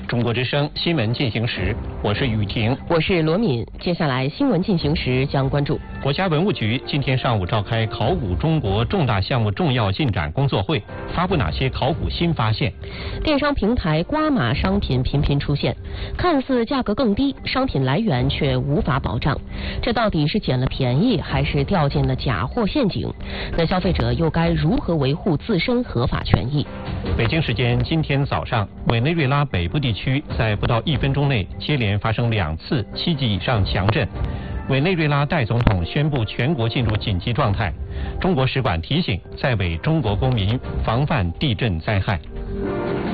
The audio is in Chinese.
中国之声新闻进行时，我是雨婷， 我是罗敏。接下来新闻进行时将关注： 国家文物局今天上午召开考古中国重大项目重要进展工作会，发布哪些考古新发现？ 电商平台瓜马商品频频出现，看似价格更低，商品来源却无法保障，这到底是捡了便宜，还是掉进了假货陷阱？那消费者又该如何维护自身合法权益？ 北京时间今天早上，委内瑞拉北部地区在不到1分钟内接连发生2次7级以上强震，委内瑞拉代总统宣布全国进入紧急状态。中国使馆提醒在委中国公民防范地震灾害。